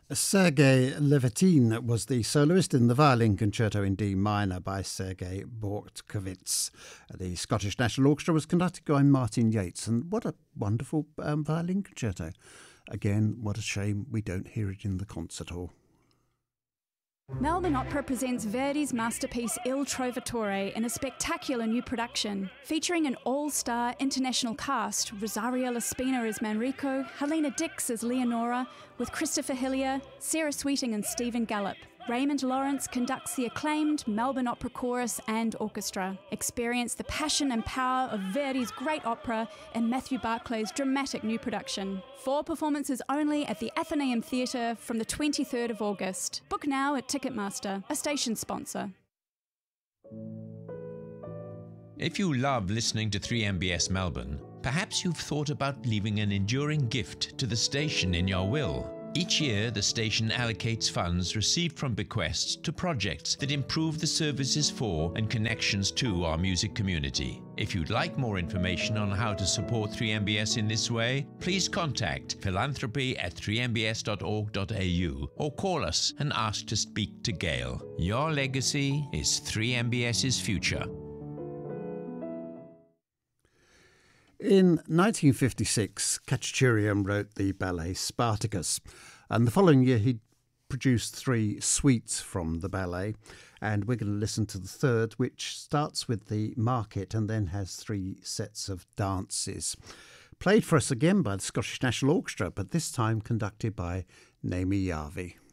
Sergei Levitin was the soloist in the violin concerto in D minor by Sergei Bortkovich. The Scottish National Orchestra was conducted by Martin Yates, and what a wonderful violin concerto. Again, what a shame we don't hear it in the concert hall. Melbourne Opera presents Verdi's masterpiece Il Trovatore in a spectacular new production, featuring an all-star international cast: Rosario Laspina as Manrico, Helena Dix as Leonora, with Christopher Hillier, Sarah Sweeting and Stephen Gallop. Raymond Lawrence conducts the acclaimed Melbourne Opera Chorus and Orchestra. Experience the passion and power of Verdi's great opera in Matthew Barclay's dramatic new production. 4 performances only at the Athenaeum Theatre from the 23rd of August. Book now at Ticketmaster, a station sponsor. If you love listening to 3MBS Melbourne, perhaps you've thought about leaving an enduring gift to the station in your will. Each year, the station allocates funds received from bequests to projects that improve the services for and connections to our music community. If you'd like more information on how to support 3MBS in this way, please contact philanthropy@3mbs.org.au or call us and ask to speak to Gail. Your legacy is 3MBS's future. In 1956, Khachaturian wrote the ballet Spartacus, and the following year he produced 3 suites from the ballet, and we're going to listen to the third, which starts with the market and then has 3 sets of dances. Played for us again by the Scottish National Orchestra, but this time conducted by Naomi Yarvi.